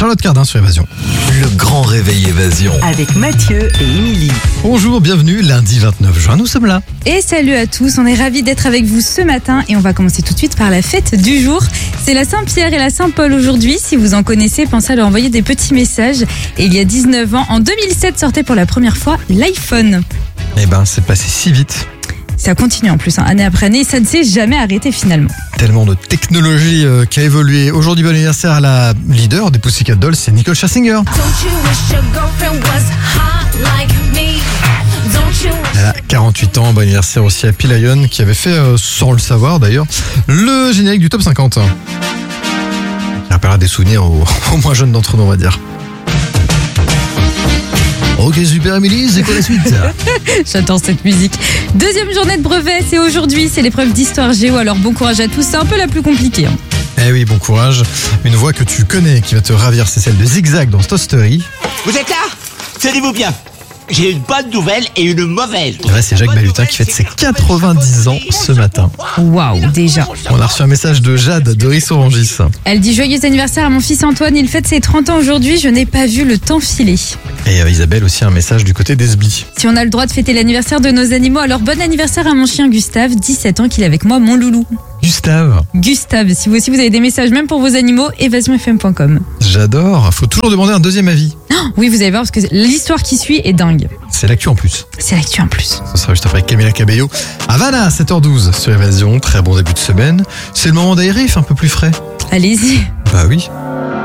Charlotte Cardin sur Évasion. Le grand réveil Évasion. Avec Mathieu et Émilie. Bonjour, bienvenue, lundi 29 juin, nous sommes là. Et salut à tous, on est ravis d'être avec vous ce matin et on va commencer tout de suite par la fête du jour. C'est la Saint-Pierre et la Saint-Paul aujourd'hui. Si vous en connaissez, pensez à leur envoyer des petits messages. Et il y a 19 ans, en 2007, sortait pour la première fois l'iPhone. Eh ben, c'est passé si vite. Ça continue en plus, année après année, ça ne s'est jamais arrêté finalement. Tellement de technologie qui a évolué. Aujourd'hui, bon anniversaire à la leader des Pussycat Dolls, c'est Nicole Scherzinger. Elle a 48 ans, bon anniversaire aussi à Pilayon qui avait fait, sans le savoir d'ailleurs, le générique du top 50. Il rappellera des souvenirs aux moins jeunes d'entre nous, on va dire. Ok, super Émilie, c'est quoi la suite? J'adore cette musique. Deuxième journée de brevet, c'est aujourd'hui, c'est l'épreuve d'histoire géo, alors bon courage à tous, c'est un peu la plus compliquée. Eh oui, bon courage. Une voix que tu connais qui va te ravir, c'est celle de Zigzag dans Toy Story. Vous êtes là? Tenez-vous bien. J'ai une bonne nouvelle et une mauvaise. Et ouais, c'est Jacques Balutin qui fête ses 90 ans ce matin. Waouh, déjà. On a reçu un message de Jade de Rissorangis. Elle dit joyeux anniversaire à mon fils Antoine, il fête ses 30 ans aujourd'hui, je n'ai pas vu le temps filer. Et Isabelle aussi un message du côté d'Esbly. Si on a le droit de fêter l'anniversaire de nos animaux, alors bon anniversaire à mon chien Gustave, 17 ans qu'il est avec moi, mon loulou. Gustave, si vous aussi vous avez des messages même pour vos animaux, évasionfm.com. J'adore, faut toujours demander un deuxième avis. Oui, vous allez voir parce que l'histoire qui suit est dingue. C'est l'actu en plus. C'est l'actu en plus. Ce sera juste après Camila Cabello. Havana, 7h12 sur Évasion, très bon début de semaine. C'est le moment d'aérer, il fait un peu plus frais. Allez-y. Bah oui.